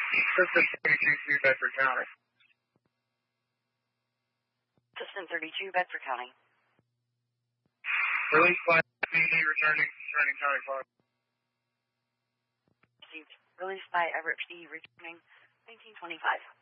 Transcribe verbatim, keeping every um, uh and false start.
System thirty-two, Bedford County. System thirty-two, Bedford County. Release by F P D, returning, returning County Park. Released by Everett P D, returning nineteen twenty-five.